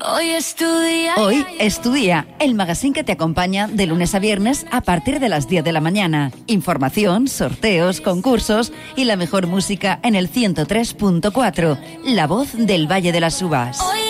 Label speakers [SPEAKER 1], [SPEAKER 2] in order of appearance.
[SPEAKER 1] Hoy es tu día, el magazine que te acompaña de lunes a viernes a partir de las 10 de la mañana. Información, sorteos, concursos y la mejor música en el 103.4, la voz del Valle de las Uvas.